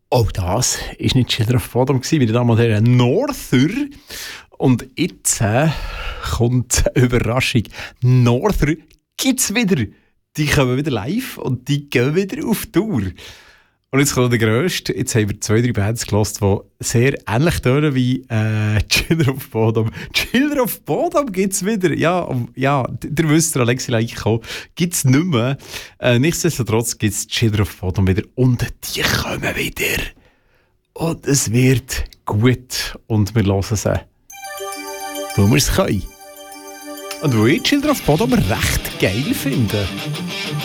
Oh, das war nicht Children of Bodom, meine Damen und Herren. Norther. Und jetzt kommt eine Überraschung. Norther gibt es wieder. Die kommen wieder live und die gehen wieder auf Tour. Und jetzt kommt der Grösste. Jetzt haben wir 2-3 Bands gehört, die sehr ähnlich tönen wie Children of Bodom. Children of Bodom gibt es wieder. Ja, ihr wisst, der Alexi Laiko gibt es nicht mehr. Nichtsdestotrotz gibt es Children of Bodom wieder. Und die kommen wieder. Und es wird gut. Und wir hören sie, weil wir es können. Und weil ich Children of Bodom recht geil finde.